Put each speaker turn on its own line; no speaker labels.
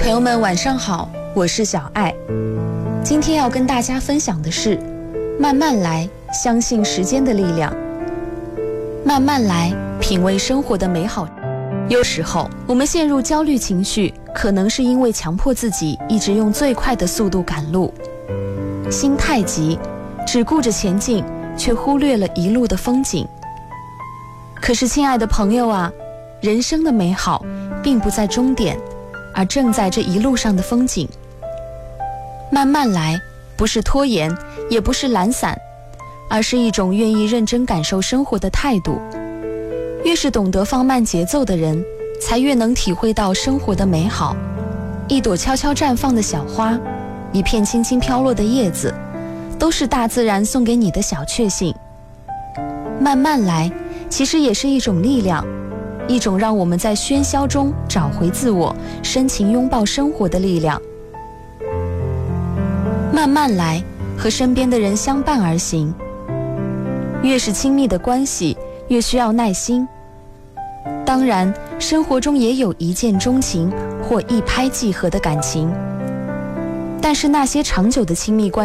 朋友们晚上好，我是小爱。今天要跟大家分享的是慢慢来，相信时间的力量。慢慢来，品味生活的美好。有时候我们陷入焦虑情绪，可能是因为强迫自己一直用最快的速度赶路，心太急，只顾着前进，却忽略了一路的风景。可是亲爱的朋友啊，人生的美好并不在终点，而正在这一路上的风景。慢慢来，不是拖延，也不是懒散，而是一种愿意认真感受生活的态度。越是懂得放慢节奏的人，才越能体会到生活的美好。一朵悄悄绽放的小花，一片轻轻飘落的叶子，都是大自然送给你的小确幸。慢慢来，其实也是一种力量，一种让我们在喧嚣中找回自我，深情拥抱生活的力量。慢慢来，和身边的人相伴而行。越是亲密的关系，越需要耐心。当然，生活中也有一见钟情或一拍即合的感情，但是那些长久的亲密关系